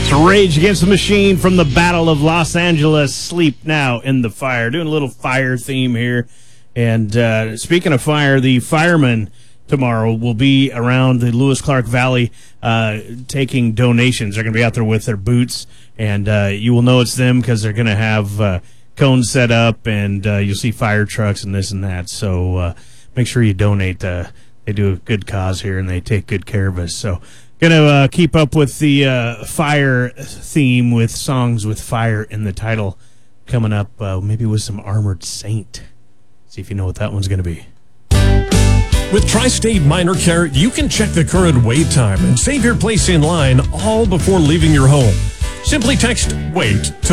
It's Rage Against the Machine from the Battle of Los Angeles. Sleep Now in the Fire. Doing a little fire theme here. And speaking of fire, the firemen tomorrow will be around the Lewis-Clark Valley taking donations. They're going to be out there with their boots, and you will know it's them because they're going to have cones set up, and you'll see fire trucks and this and that. So make sure you donate. They do a good cause here, and they take good care of us. So going to keep up with the fire theme with songs with fire in the title coming up, maybe with some Armored Saint. See if you know what that one's going to be. With Tri-State Minor Care, you can check the current wait time and save your place in line all before leaving your home. Simply text WAIT to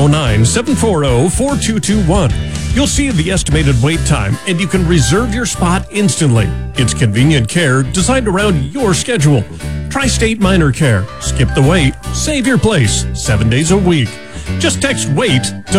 509-740-4221. You'll see the estimated wait time, and you can reserve your spot instantly. It's convenient care designed around your schedule. Tri-State Minor Care. Skip the wait. Save your place 7 days a week. Just text WAIT to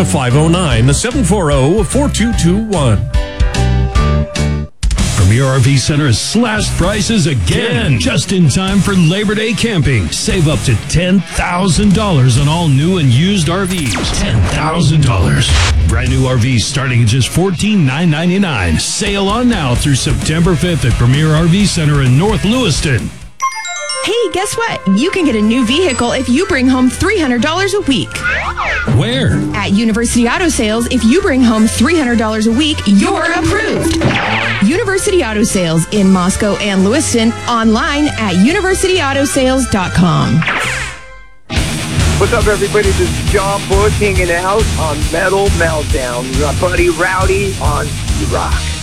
509-740-4221. Premier RV Center has slashed prices again, just in time for Labor Day camping. Save up to $10,000 on all new and used RVs. $10,000. Brand new RVs starting at just $14,999. Sail on now through September 5th at Premier RV Center in North Lewiston. Hey, guess what? You can get a new vehicle if you bring home $300 a week. Where? At University Auto Sales, if you bring home $300 a week, you're approved. University Auto Sales in Moscow and Lewiston, online at universityautosales.com. What's up, everybody? This is John Bush hanging out on Metal Meltdown. My buddy Rowdy on Rock.